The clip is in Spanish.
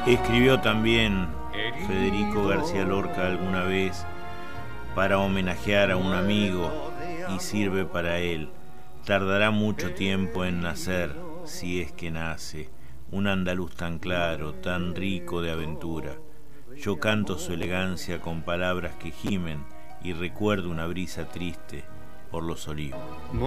Escribió también Federico García Lorca alguna vez para homenajear a un amigo y sirve para él. Tardará mucho tiempo en nacer, si es que nace, un andaluz tan claro, tan rico de aventura. Yo canto su elegancia con palabras que gimen y recuerdo una brisa triste por los olivos.